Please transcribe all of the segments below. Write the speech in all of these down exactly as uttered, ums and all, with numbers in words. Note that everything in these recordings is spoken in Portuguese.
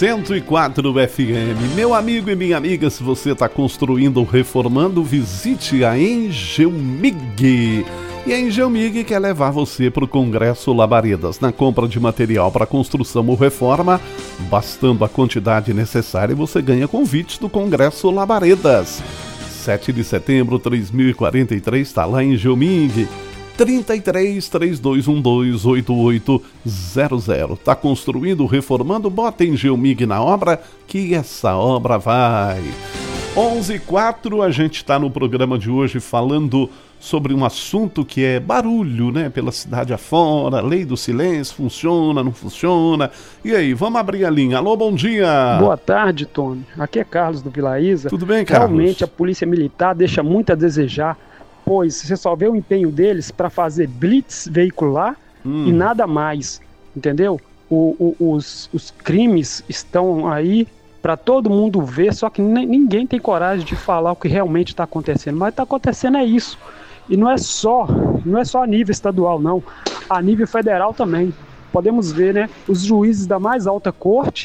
cento e quatro F M. Meu amigo e minha amiga, se você está construindo ou reformando, visite a Engelmig. E a Engelmig quer levar você para o Congresso Labaredas. Na compra de material para construção ou reforma, bastando a quantidade necessária, você ganha convites do Congresso Labaredas. sete de setembro, três mil e quarenta e três, está lá em Engelmig. trinta e três, três dois um dois, oito oito zero zero. Tá construindo, reformando? Bota Engelmig na obra, que essa obra vai. onze e quatro, a gente está no programa de hoje falando sobre um assunto que é barulho, né? Pela cidade afora, lei do silêncio, funciona, não funciona. E aí, vamos abrir a linha. Alô, bom dia. Boa tarde, Tony. Aqui é Carlos do Vila Isa. Tudo bem, Carlos? Realmente a polícia militar deixa muito a desejar, pois você só vê o empenho deles para fazer blitz veicular hum. e nada mais, entendeu? O, o, os, os crimes estão aí para todo mundo ver, só que ninguém tem coragem de falar o que realmente está acontecendo. Mas está acontecendo é isso. E não é só, não é só a nível estadual, não. A nível federal também. Podemos ver, né, os juízes da mais alta corte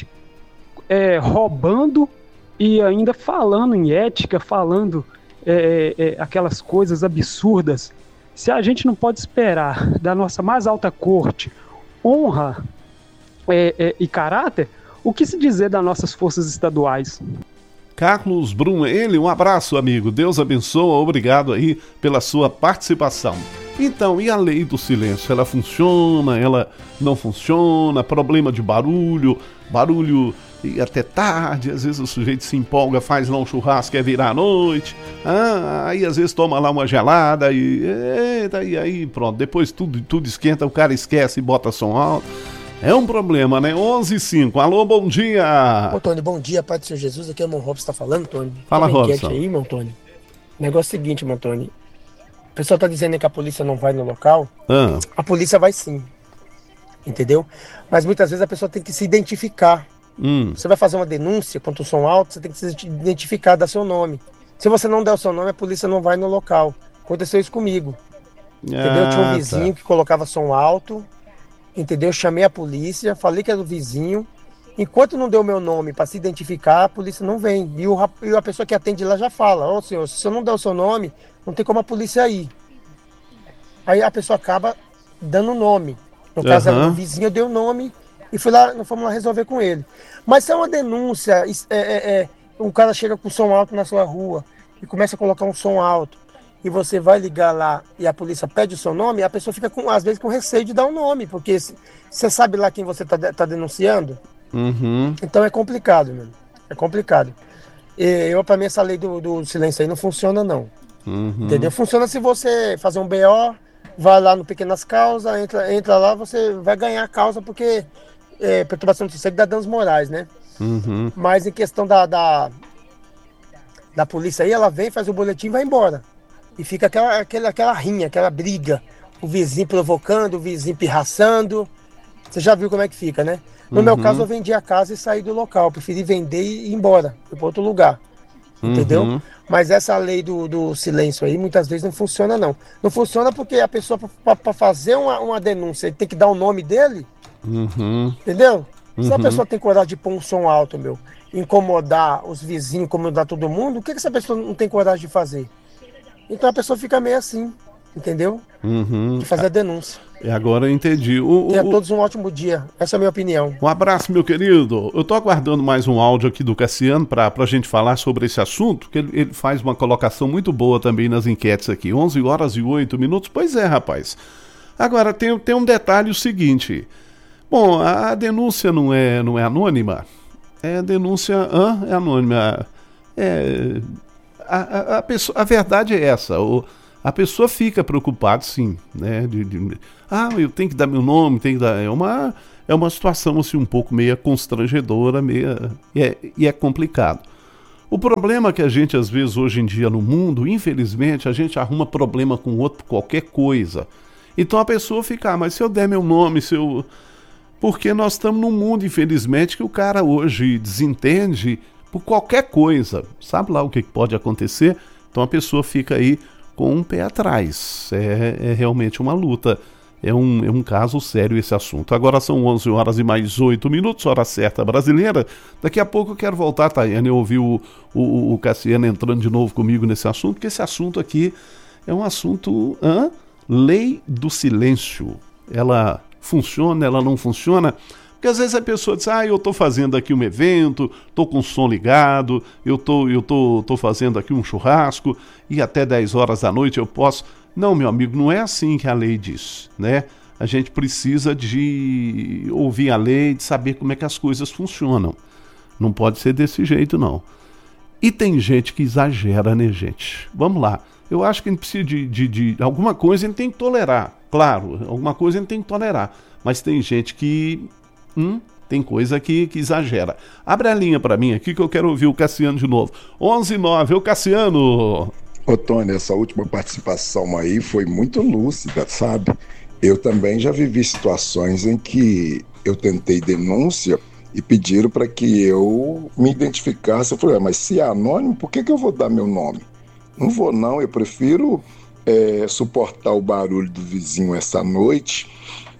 é, roubando e ainda falando em ética, falando é, é, aquelas coisas absurdas. Se a gente não pode esperar da nossa mais alta corte honra é, é, e caráter, o que se dizer das nossas forças estaduais? Carlos Brum, ele, um abraço, amigo. Deus abençoe, obrigado aí pela sua participação. Então, e a lei do silêncio? Ela funciona? Ela não funciona? Problema de barulho? Barulho e até tarde, às vezes o sujeito se empolga, faz lá um churrasco, quer virar à noite, ah, aí às vezes toma lá uma gelada e, eita, e aí pronto, depois tudo, tudo esquenta, o cara esquece e bota som alto. É um problema, né? onze e cinco. Alô, bom dia. Ô, Tony, bom dia, Pai do Senhor Jesus. Aqui é o irmão Robson, tá falando, Tony? Fala, Robson. aí, irmão Tony. O negócio é o seguinte, irmão Tony. O pessoal tá dizendo que a polícia não vai no local. Ah. A polícia vai sim. Entendeu? Mas muitas vezes a pessoa tem que se identificar. Hum. Você vai fazer uma denúncia contra o som alto, você tem que se identificar, dar seu nome. Se você não der o seu nome, a polícia não vai no local. Aconteceu isso comigo. Ah, entendeu? Tinha um vizinho tá. que colocava som alto. Entendeu? Chamei a polícia, falei que era do vizinho. Enquanto não deu meu nome para se identificar, a polícia não vem. E, o, e a pessoa que atende lá já fala: ó, oh, senhor, se você não der o seu nome, não tem como a polícia ir. Aí a pessoa acaba dando o nome. No uhum. caso, o vizinho deu o nome e fui lá, nós fomos lá resolver com ele. Mas se é uma denúncia, é, é, é, um cara chega com som alto na sua rua e começa a colocar um som alto, e você vai ligar lá e a polícia pede o seu nome, a pessoa fica, com, às vezes, com receio de dar o um nome, porque você sabe lá quem você está tá denunciando? Uhum. Então é complicado, mano. É complicado. E eu, para mim, essa lei do, do silêncio aí não funciona, não. Uhum. Entendeu? Funciona se você fazer um B O, vai lá no Pequenas Causas, entra, entra lá, você vai ganhar a causa, porque é, perturbação do sossego dá danos morais, né? Uhum. Mas em questão da, da, da polícia aí, ela vem, faz o boletim e vai embora. E fica aquela, aquela, aquela rinha, aquela briga. O vizinho provocando, o vizinho pirraçando. Você já viu como é que fica, né? No uhum. meu caso, eu vendi a casa e saí do local. Preferi vender e ir embora. Fui para outro lugar. Uhum. Entendeu? Mas essa lei do, do silêncio aí, muitas vezes não funciona, não. Não funciona porque a pessoa, para fazer uma, uma denúncia, tem que dar o nome dele. Uhum. Entendeu? Uhum. Se a pessoa tem coragem de pôr um som alto, meu, incomodar os vizinhos, incomodar todo mundo, o que, que essa pessoa não tem coragem de fazer? Então a pessoa fica meio assim, entendeu? Uhum. De fazer a denúncia. E agora eu entendi. O, Tenha o, todos um ótimo dia. Essa é a minha opinião. Um abraço, meu querido. Eu tô aguardando mais um áudio aqui do Cassiano para a gente falar sobre esse assunto, que ele, ele faz uma colocação muito boa também nas enquetes aqui. onze horas e oito minutos. Pois é, rapaz. Agora, tem, tem um detalhe o seguinte. Bom, a denúncia não é, não é anônima. É denúncia... Hã? É anônima. É... A, a, a, pessoa, a verdade é essa, o, a pessoa fica preocupada, sim, né? De, de, ah, eu tenho que dar meu nome, tenho que dar. É uma, é uma situação assim, um pouco meio constrangedora, meia, e, é, e é complicado. O problema é que a gente, às vezes, hoje em dia no mundo, infelizmente, a gente arruma problema com o outro por qualquer coisa. Então a pessoa fica, ah, mas se eu der meu nome, se eu. Porque nós estamos num mundo, infelizmente, que o cara hoje desentende por qualquer coisa, sabe lá o que pode acontecer? Então a pessoa fica aí com um pé atrás, é, é realmente uma luta É um, é um caso sério esse assunto. Agora são onze horas e mais oito minutos, hora certa brasileira. Daqui a pouco eu quero voltar, Tayane, eu ouvi o, o, o Cassiano entrando de novo comigo nesse assunto, porque esse assunto aqui é um assunto... Hã? Lei do silêncio. Ela funciona, ela não funciona? Porque às vezes a pessoa diz, ah, eu estou fazendo aqui um evento, estou com o som ligado, eu estou eu tô, tô fazendo aqui um churrasco e até dez horas da noite eu posso... Não, meu amigo, não é assim que a lei diz, né? A gente precisa de ouvir a lei, de saber como é que as coisas funcionam. Não pode ser desse jeito, não. E tem gente que exagera, né, gente? Vamos lá. Eu acho que a gente precisa de, de, de alguma coisa, a gente tem que tolerar. Claro, alguma coisa a gente tem que tolerar. Mas tem gente que... Hum, tem coisa que, que exagera. Abre a linha para mim aqui que eu quero ouvir o Cassiano de novo. onze e nove, ô Cassiano! Ô Tony, essa última participação aí foi muito lúcida, sabe? Eu também já vivi situações em que eu tentei denúncia e pediram para que eu me identificasse. Eu falei, ah, mas se é anônimo, por que, que eu vou dar meu nome? Não vou não, eu prefiro é, suportar o barulho do vizinho essa noite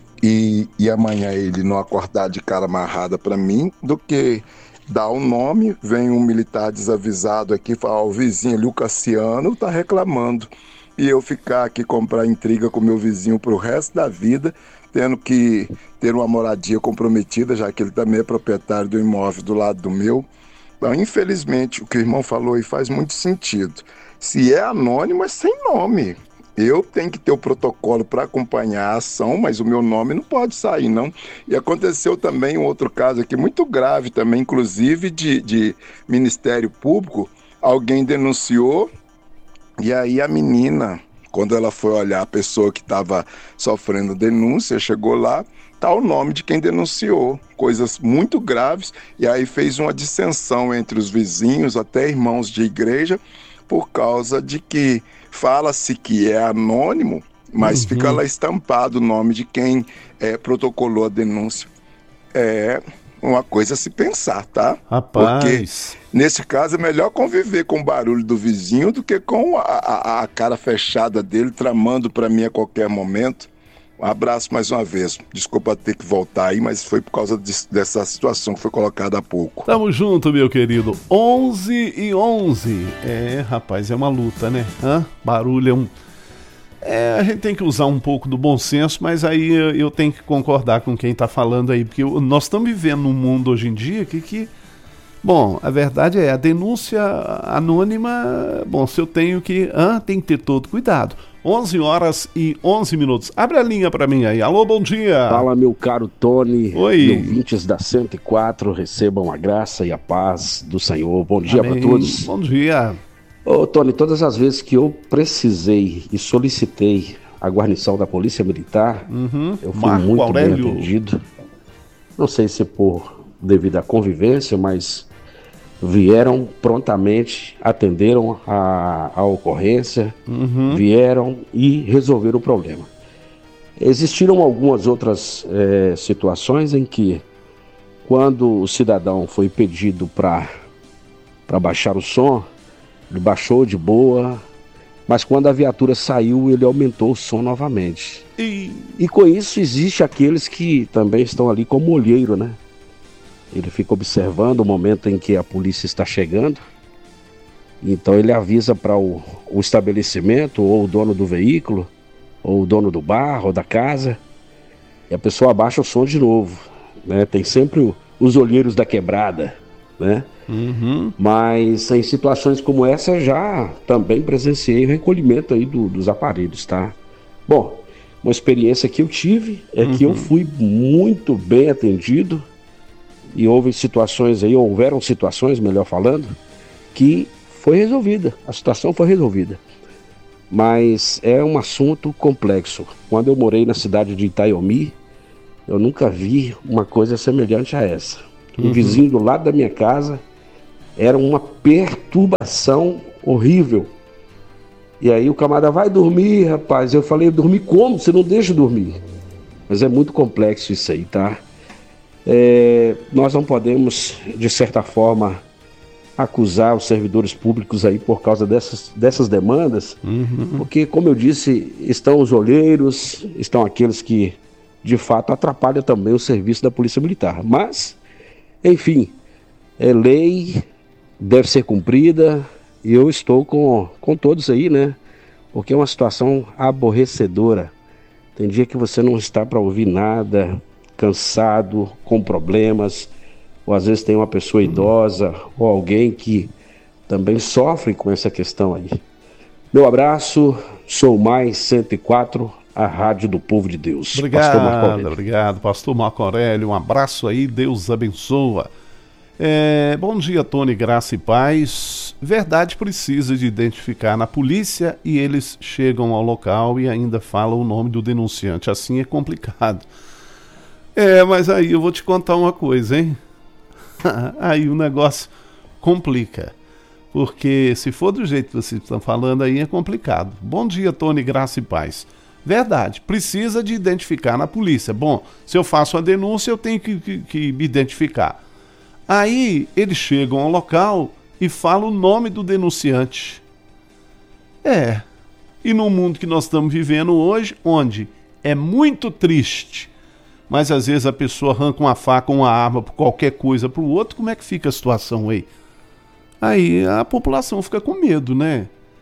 e, e amanhã ele não acordar de cara amarrada para mim, do que dar um nome, vem um militar desavisado aqui e fala, ó, o vizinho ali, o Cassiano, tá reclamando. E eu ficar aqui comprar intriga com meu vizinho pro resto da vida, tendo que ter uma moradia comprometida, já que ele também é proprietário do imóvel do lado do meu. Então, infelizmente, o que o irmão falou aí faz muito sentido. Se é anônimo, é sem nome. Eu tenho que ter o protocolo para acompanhar a ação, mas o meu nome não pode sair, não. E aconteceu também um outro caso aqui, muito grave também, inclusive de, de Ministério Público. Alguém denunciou e aí a menina, quando ela foi olhar a pessoa que estava sofrendo denúncia, chegou lá, tá o nome de quem denunciou, coisas muito graves, e aí fez uma dissensão entre os vizinhos, até irmãos de igreja, por causa de que fala-se que é anônimo, mas uhum. fica lá estampado o nome de quem é, protocolou a denúncia. É uma coisa a se pensar, tá? Rapaz. Porque, nesse caso, é melhor conviver com o barulho do vizinho do que com a, a, a cara fechada dele, tramando para mim a qualquer momento. Um abraço mais uma vez. Desculpa ter que voltar aí, mas foi por causa de, dessa situação que foi colocada há pouco. Tamo junto, meu querido. onze e onze. É, rapaz, é uma luta, né? Hã? Barulho é um... É, a gente tem que usar um pouco do bom senso, mas aí eu, eu tenho que concordar com quem tá falando aí, porque eu, nós estamos vivendo num mundo hoje em dia que... que bom, a verdade é, a denúncia anônima, bom, se eu tenho que... Hã? Tem que ter todo cuidado. onze horas e onze minutos. Abre a linha para mim aí. Alô, bom dia. Fala, meu caro Tony. Oi. E ouvintes da cento e quatro, recebam a graça e a paz do Senhor. Bom dia para todos. Bom dia. Ô, Tony, todas as vezes que eu precisei e solicitei a guarnição da Polícia Militar, uhum. eu fui Marco muito Aurélio. bem atendido. Não sei se por devido à convivência, mas vieram prontamente, atenderam a, a ocorrência, uhum. vieram e resolveram o problema. Existiram algumas outras é, situações em que, quando o cidadão foi pedido para para baixar o som, ele baixou de boa, mas quando a viatura saiu, ele aumentou o som novamente. E, e com isso existe aqueles que também estão ali como olheiro, né? Ele fica observando o momento em que a polícia está chegando. Então ele avisa para o, o estabelecimento, ou o dono do veículo, ou o dono do bar, ou da casa. E a pessoa abaixa o som de novo, né? Tem sempre o, os olheiros da quebrada, né? Uhum. Mas em situações como essa já também presenciei o recolhimento aí do, dos aparelhos, tá? Bom, uma experiência que eu tive é uhum. que eu fui muito bem atendido. E houve situações aí, houveram situações, melhor falando, que foi resolvida, a situação foi resolvida. Mas é um assunto complexo. Quando eu morei na cidade de Itaiomi, eu nunca vi uma coisa semelhante a essa. Um uhum. vizinho do lado da minha casa era uma perturbação horrível. E aí o camarada, vai dormir, rapaz. Eu falei, dormir como? Você não deixa dormir. Mas é muito complexo isso aí, tá? É, nós não podemos, de certa forma, acusar os servidores públicos aí por causa dessas, dessas demandas, uhum. porque, como eu disse, estão os olheiros, estão aqueles que, de fato, atrapalham também o serviço da Polícia Militar. Mas, enfim, é lei, deve ser cumprida, e eu estou com, com todos aí, né? Porque é uma situação aborrecedora. Tem dia que você não está para ouvir nada, cansado, com problemas, ou às vezes tem uma pessoa idosa ou alguém que também sofre com essa questão aí. Meu abraço, sou mais cento e quatro, a Rádio do Povo de Deus. Obrigado, pastor Marco Aurélio. Obrigado, pastor Marco Aurélio, um abraço aí, Deus abençoa. É, bom dia, Tony, graça e paz. Verdade precisa de identificar na polícia e eles chegam ao local e ainda falam o nome do denunciante, assim é complicado. É, mas aí eu vou te contar uma coisa, hein? Aí o negócio complica, porque se for do jeito que vocês estão falando aí é complicado. Bom dia, Tony, graça e paz. Verdade, precisa de identificar na polícia. Bom, se eu faço a denúncia eu tenho que, que, que me identificar. Aí eles chegam ao local e falam o nome do denunciante. É, e no mundo que nós estamos vivendo hoje, onde é muito triste, mas às vezes a pessoa arranca uma faca ou uma arma por qualquer coisa para o outro, como é que fica a situação aí? Aí a população fica com medo, né?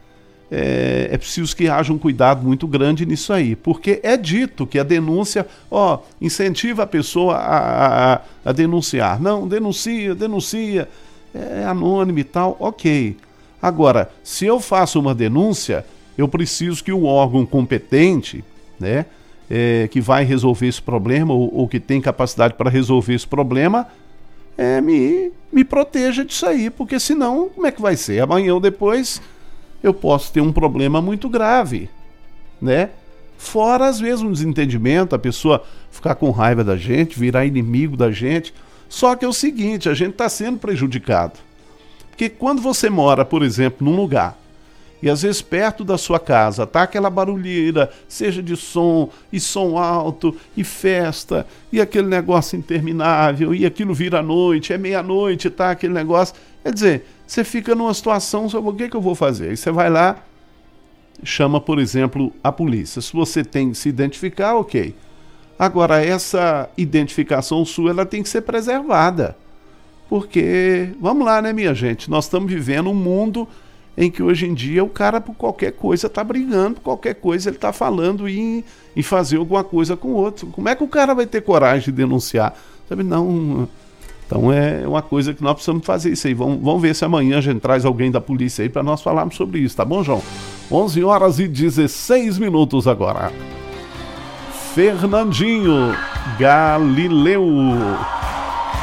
É, é preciso que haja um cuidado muito grande nisso aí, porque é dito que a denúncia, ó, incentiva a pessoa a, a, a denunciar. Não, denuncia, denuncia, é anônimo e tal, ok. Agora, se eu faço uma denúncia, eu preciso que o órgão competente, né? É, que vai resolver esse problema ou, ou que tem capacidade para resolver esse problema, é, me, me proteja disso aí, porque senão, como é que vai ser? Amanhã ou depois eu posso ter um problema muito grave, né? Fora, às vezes, um desentendimento, a pessoa ficar com raiva da gente, virar inimigo da gente. Só que é o seguinte, a gente está sendo prejudicado. Porque quando você mora, por exemplo, num lugar, e às vezes perto da sua casa tá aquela barulheira, seja de som, e som alto, e festa, e aquele negócio interminável, e aquilo vira noite, é meia-noite, tá aquele negócio. Quer dizer, você fica numa situação, sobre o que, que eu vou fazer? Aí você vai lá, chama, por exemplo, a polícia. Se você tem que se identificar, ok. Agora, essa identificação sua, ela tem que ser preservada. Porque, vamos lá, né, minha gente? Nós estamos vivendo um mundo em que hoje em dia o cara por qualquer coisa está brigando, por qualquer coisa ele está falando em, em fazer alguma coisa com o outro. Como é que o cara vai ter coragem de denunciar? Sabe, não. Então é uma coisa que nós precisamos fazer isso aí. Vamos, vamos ver se amanhã a gente traz alguém da polícia aí para nós falarmos sobre isso, tá bom, João? onze horas e dezesseis minutos agora. Fernandinho Galileu.